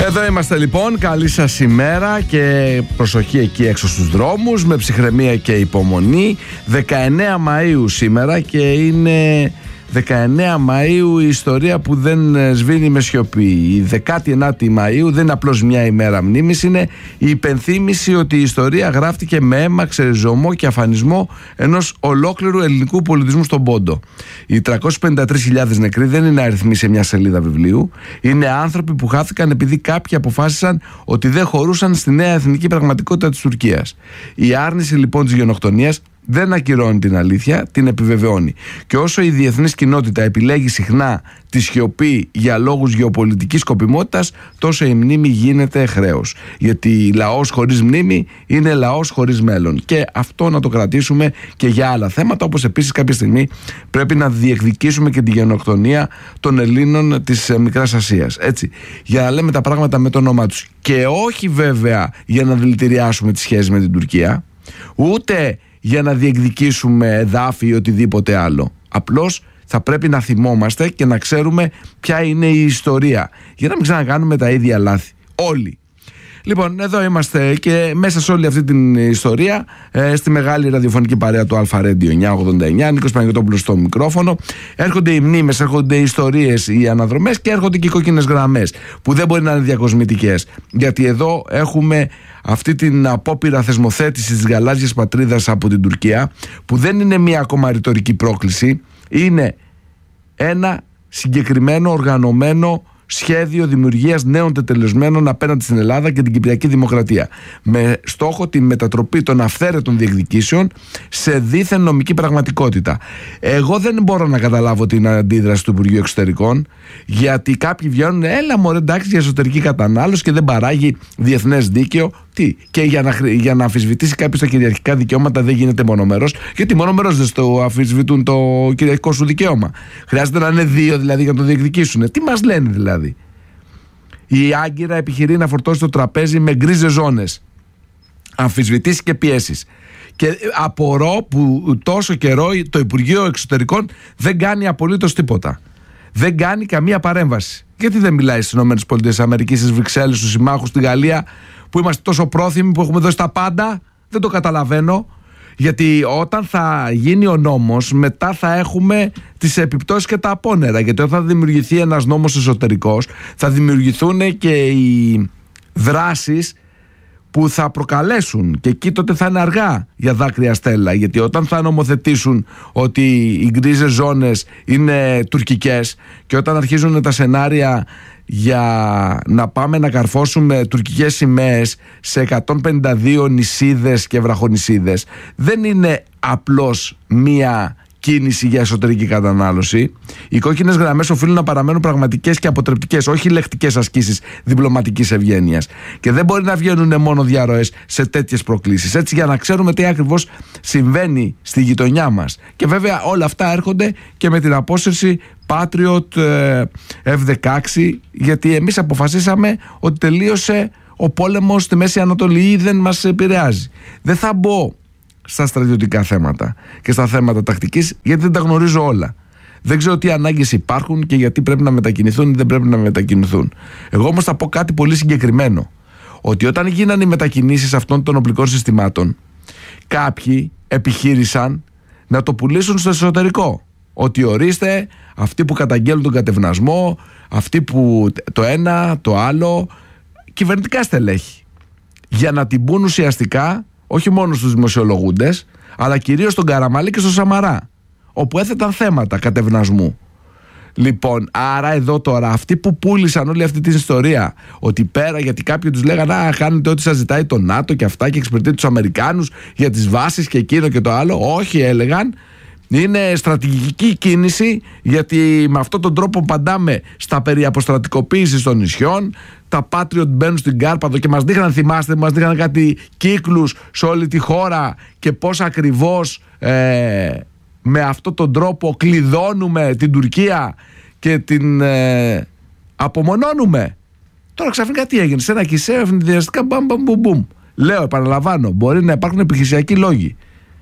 Εδώ είμαστε λοιπόν, καλή σας ημέρα και προσοχή εκεί έξω στους δρόμους, με ψυχραιμία και υπομονή. 19 Μαΐου σήμερα και είναι 19 Μαΐου η ιστορία που δεν σβήνει με σιωπή. Η 19η Μαΐου δεν είναι απλώς μια ημέρα μνήμης, είναι η υπενθύμηση ότι η ιστορία γράφτηκε με αίμα, ξεριζωμό και αφανισμό ενός ολόκληρου ελληνικού πολιτισμού στον Πόντο. Οι 353.000 νεκροί δεν είναι αριθμοί σε μια σελίδα βιβλίου. Είναι άνθρωποι που χάθηκαν επειδή κάποιοι αποφάσισαν ότι δεν χωρούσαν στη νέα εθνική πραγματικότητα της Τουρκίας. Η άρνηση λοιπόν της γενοκτονίας δεν ακυρώνει την αλήθεια, την επιβεβαιώνει. Και όσο η διεθνής κοινότητα επιλέγει συχνά τη σιωπή για λόγους γεωπολιτικής σκοπιμότητας, τόσο η μνήμη γίνεται χρέος. Γιατί λαός χωρίς μνήμη είναι λαός χωρίς μέλλον. Και αυτό να το κρατήσουμε και για άλλα θέματα, όπως επίσης κάποια στιγμή πρέπει να διεκδικήσουμε και τη γενοκτονία των Ελλήνων της Μικράς Ασίας. Έτσι, για να λέμε τα πράγματα με το όνομά τους. Και όχι βέβαια για να δηλητηριάσουμε τις σχέσεις με την Τουρκία, ούτε για να διεκδικήσουμε εδάφη ή οτιδήποτε άλλο. Απλώς θα πρέπει να θυμόμαστε και να ξέρουμε ποια είναι η ιστορία, για να μην ξανακάνουμε τα ίδια λάθη. Όλοι. Λοιπόν, εδώ είμαστε και μέσα σε όλη αυτή την ιστορία, στη μεγάλη ραδιοφωνική παρέα του Αλφα Radio 989, Νίκος Παναγιωτόπουλος στο μικρόφωνο. Έρχονται οι μνήμες, έρχονται οι ιστορίες, οι αναδρομές και έρχονται και οι κόκκινες γραμμές, που δεν μπορεί να είναι διακοσμητικές. Γιατί εδώ έχουμε αυτή την απόπειρα θεσμοθέτησης της γαλάζιας πατρίδας από την Τουρκία, που δεν είναι μια ακόμα ρητορική πρόκληση, είναι ένα συγκεκριμένο οργανωμένο σχέδιο δημιουργίας νέων τετελεσμένων απέναντι στην Ελλάδα και την Κυπριακή Δημοκρατία, με στόχο την μετατροπή των αυθαίρετων διεκδικήσεων σε δίθεν νομική πραγματικότητα. Εγώ δεν μπορώ να καταλάβω την αντίδραση του Υπουργείου Εξωτερικών, γιατί κάποιοι βγαίνουν, έλα μωρέ εντάξει για εσωτερική κατανάλωση και δεν παράγει διεθνές δίκαιο. Τι, και για να αμφισβητήσει κάποιος τα κυριαρχικά δικαιώματα δεν γίνεται μονομερός, γιατί μονομερός δεν στο αμφισβητούν το κυριαρχικό σου δικαίωμα. Χρειάζεται να είναι δύο δηλαδή για να το διεκδικήσουν. Τι μας λένε δηλαδή? Η Άγκυρα επιχειρεί να φορτώσει το τραπέζι με γκρίζες ζώνες, αμφισβητήσεις και πιέσεις. Και απορώ που τόσο καιρό το Υπουργείο Εξωτερικών δεν κάνει απολύτως τίποτα. Δεν κάνει καμία παρέμβαση. Γιατί δεν μιλάει στις ΗΠΑ, στις Βρυξέλλες, στους συμμάχους, στη Γαλλία, που είμαστε τόσο πρόθυμοι, που έχουμε δώσει τα πάντα? Δεν το καταλαβαίνω. Γιατί όταν θα γίνει ο νόμος, μετά θα έχουμε τις επιπτώσεις και τα απόνερα. Γιατί όταν θα δημιουργηθεί ένας νόμος εσωτερικός, θα δημιουργηθούν και οι δράσεις που θα προκαλέσουν, και εκεί τότε θα είναι αργά για δάκρυα στέλα. Γιατί όταν θα νομοθετήσουν ότι οι γκρίζες ζώνες είναι τουρκικές, και όταν αρχίζουν τα σενάρια για να πάμε να καρφώσουμε τουρκικές σημαίες σε 152 νησίδες και βραχονησίδες, δεν είναι απλώς μία κίνηση για εσωτερική κατανάλωση. Οι κόκκινες γραμμές οφείλουν να παραμένουν πραγματικές και αποτρεπτικές, όχι λεκτικές ασκήσεις διπλωματικής ευγένειας. Και δεν μπορεί να βγαίνουν μόνο διαρροές σε τέτοιες προκλήσεις. Έτσι, για να ξέρουμε τι ακριβώς συμβαίνει στη γειτονιά μας. Και βέβαια όλα αυτά έρχονται και με την απόσυρση Patriot F-16, γιατί εμείς αποφασίσαμε ότι τελείωσε ο πόλεμος στη Μέση Ανατολή ή δεν μας επηρεάζει. Δεν θα μπω στα στρατιωτικά θέματα και στα θέματα τακτικής, γιατί δεν τα γνωρίζω όλα. Δεν ξέρω τι ανάγκες υπάρχουν και γιατί πρέπει να μετακινηθούν ή δεν πρέπει να μετακινηθούν. Εγώ όμως θα πω κάτι πολύ συγκεκριμένο. Ότι όταν γίνανε οι μετακινήσεις αυτών των οπλικών συστημάτων, κάποιοι επιχείρησαν να το πουλήσουν στο εσωτερικό. Ότι ορίστε, αυτοί που καταγγέλνουν τον κατευνασμό, αυτοί που το ένα, το άλλο, κυβερνητικά στελέχη. Για να την πούν ουσιαστικά όχι μόνο στους δημοσιολογούντες, αλλά κυρίως στον Καραμαλή και στον Σαμαρά, όπου έθεταν θέματα κατευνασμού. Λοιπόν, άρα εδώ τώρα αυτοί που πούλησαν όλη αυτή την ιστορία, ότι πέρα, γιατί κάποιοι τους λέγανε κάνετε ό,τι σας ζητάει το ΝΑΤΟ και αυτά και εξυπηρετείτε τους Αμερικάνους για τις βάσεις και εκείνο και το άλλο. Όχι, έλεγαν, είναι στρατηγική κίνηση, γιατί με αυτόν τον τρόπο απαντάμε στα περί αποστρατικοποίησης των νησιών. Τα Patriot μπαίνουν στην Κάρπαθο και μας δείχναν, θυμάστε, μας δείχναν κάτι κύκλους σε όλη τη χώρα και πώς ακριβώς με αυτόν τον τρόπο κλειδώνουμε την Τουρκία και την απομονώνουμε. Τώρα ξαφνικά τι έγινε? Σε ένα κησαίο ευνηδιαστικά μπαμ. Λέω, επαναλαμβάνω, μπορεί να υπάρχουν επιχειρησιακοί λόγοι.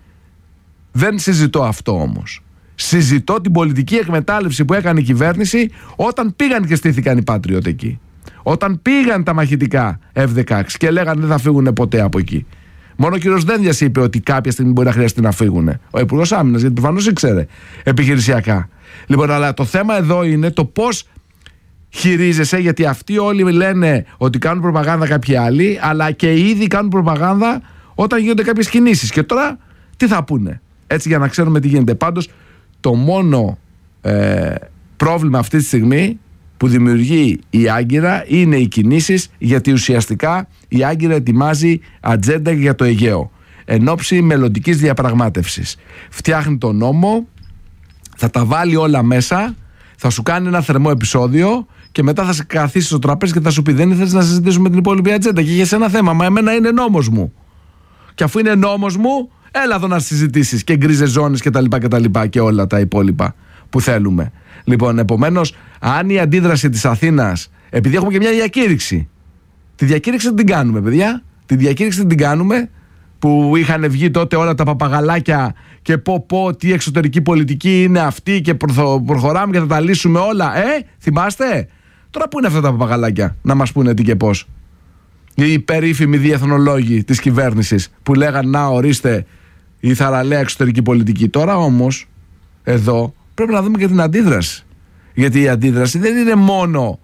Δεν συζητώ αυτό όμως. Συζητώ την πολιτική εκμετάλλευση που έκανε η κυβέρνηση όταν πήγαν και στήθηκαν οι Patriot εκεί. Όταν πήγαν τα μαχητικά F-16 και λέγανε δεν θα φύγουν ποτέ από εκεί. Μόνο ο κύριος Δένδιας είπε ότι κάποια στιγμή μπορεί να χρειαστεί να φύγουν. Ο Υπουργός Άμυνας, γιατί προφανώς ήξερε επιχειρησιακά. Λοιπόν, αλλά το θέμα εδώ είναι το πώς χειρίζεσαι, γιατί αυτοί όλοι λένε ότι κάνουν προπαγάνδα κάποιοι άλλοι, αλλά και ήδη κάνουν προπαγάνδα όταν γίνονται κάποιες κινήσεις. Και τώρα τι θα πούνε. Έτσι, για να ξέρουμε τι γίνεται. Πάντως, το μόνο πρόβλημα αυτή τη στιγμή που δημιουργεί η Άγκυρα είναι οι κινήσεις, γιατί ουσιαστικά η Άγκυρα ετοιμάζει ατζέντα για το Αιγαίο εν ώψη μελλοντικής διαπραγμάτευσης. Φτιάχνει τον νόμο, θα τα βάλει όλα μέσα, θα σου κάνει ένα θερμό επεισόδιο και μετά θα σε καθίσει στο τραπέζι και θα σου πει: δεν ήθελες να συζητήσουμε την υπόλοιπη ατζέντα και είχες ένα θέμα. Μα εμένα είναι νόμος μου. Και αφού είναι νόμος μου, έλα εδώ να συζητήσεις και γκρίζες ζώνες κτλ. Και όλα τα υπόλοιπα που θέλουμε. Λοιπόν, επομένως, αν η αντίδραση της Αθήνας, επειδή έχουμε και μια διακήρυξη, τη διακήρυξη δεν την κάνουμε, παιδιά. Τη διακήρυξη δεν την κάνουμε, που είχαν βγει τότε όλα τα παπαγαλάκια και πω τι εξωτερική πολιτική είναι αυτή και προχωράμε και θα τα λύσουμε όλα. Θυμάστε? Τώρα πού είναι αυτά τα παπαγαλάκια να μας πούνε τι και πώς? Οι περίφημοι διεθνολόγοι της κυβέρνησης που λέγαν να ορίστε η θαραλέα εξωτερική πολιτική. Τώρα όμως εδώ πρέπει να δούμε και την αντίδραση. Γιατί η αντίδραση δεν είναι μόνο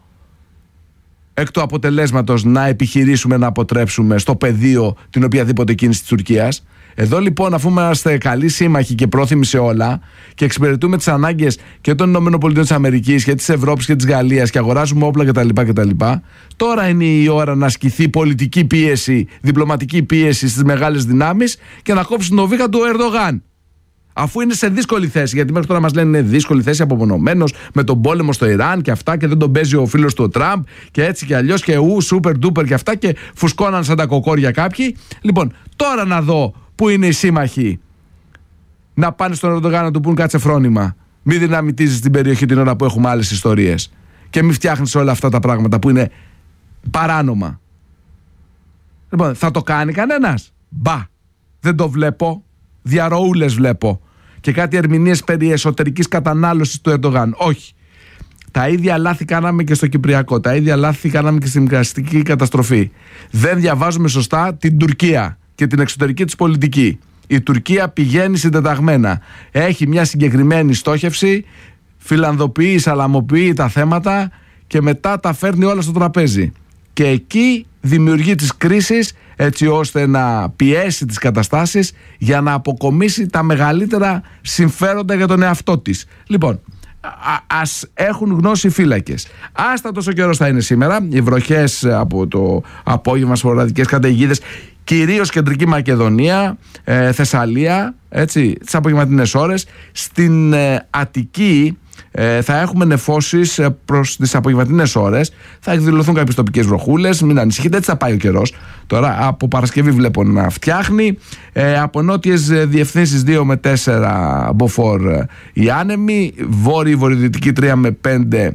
εκ του αποτελέσματος να επιχειρήσουμε να αποτρέψουμε στο πεδίο την οποιαδήποτε κίνηση της Τουρκίας. Εδώ λοιπόν, αφού είμαστε καλοί σύμμαχοι και πρόθυμοι σε όλα και εξυπηρετούμε τις ανάγκες και των ΗΠΑ και της Ευρώπης και της Γαλλίας και αγοράζουμε όπλα κτλ. Τώρα είναι η ώρα να ασκηθεί πολιτική πίεση, διπλωματική πίεση στις μεγάλες δυνάμεις και να κόψουν το βήχα του Ερντογάν. Αφού είναι σε δύσκολη θέση, γιατί μέχρι τώρα μας λένε είναι δύσκολη θέση, απομονωμένος με τον πόλεμο στο Ιράν και αυτά, και δεν τον παίζει ο φίλος του ο Τραμπ και έτσι και αλλιώς και super duper και αυτά, και φουσκώναν σαν τα κοκόρια κάποιοι. Λοιπόν, τώρα να δω πού είναι οι σύμμαχοι να πάνε στον Ερντογάν να του πούν κάτσε φρόνημα. Μη δυναμητίζεις την περιοχή την ώρα που έχουμε άλλες ιστορίες και μη φτιάχνεις όλα αυτά τα πράγματα που είναι παράνομα. Λοιπόν, θα το κάνει κανένας? Μπα, δεν το βλέπω. Διαρροούλες βλέπω και κάτι ερμηνείες περί εσωτερικής κατανάλωσης του Ερντογάν. Όχι. Τα ίδια λάθη κάναμε και στο Κυπριακό. Τα ίδια λάθη κάναμε και στην μικραστική καταστροφή. Δεν διαβάζουμε σωστά την Τουρκία και την εξωτερική της πολιτική. Η Τουρκία πηγαίνει συντεταγμένα. Έχει μια συγκεκριμένη στόχευση, φιλανδοποιεί, σαλαμοποιεί τα θέματα και μετά τα φέρνει όλα στο τραπέζι. Και εκεί δημιουργεί τις κρίσεις, έτσι ώστε να πιέσει τις καταστάσεις για να αποκομίσει τα μεγαλύτερα συμφέροντα για τον εαυτό της. Λοιπόν, ας έχουν γνώση οι φύλακες. Άστα τόσο καιρός θα είναι σήμερα. Οι βροχές από το απόγευμα, σποραδικές καταιγίδες, κυρίως Κεντρική Μακεδονία, Θεσσαλία, έτσι, τις απογευματινές ώρες. Στην Αττική θα έχουμε νεφώσεις προς τις απογευματινές ώρες. Θα εκδηλωθούν κάποιες τοπικές βροχούλες. Μην ανησυχείτε, έτσι θα πάει ο καιρός. Τώρα από Παρασκευή βλέπω να φτιάχνει. Από νότιες διευθύνσεις 2 με 4 μποφόρ οι άνεμοι. Βορειοδυτική 3 με 5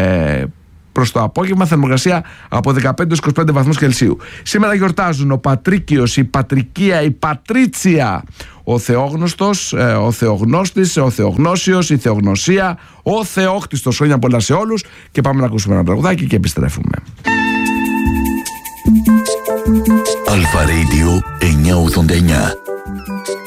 προς το απόγευμα. Θερμοκρασία από 15-25 βαθμούς Κελσίου. Σήμερα γιορτάζουν ο Πατρίκιος, η Πατρικία, η Πατρίτσια, ο Θεόγνωστος, ο Θεογνώστης, ο Θεογνώσιος, η Θεογνωσία, ο Θεόκτιστος. Χρόνια πολλά σε όλους και πάμε να ακούσουμε ένα τραγουδάκι και επιστρέφουμε. Αλφα Radio 989.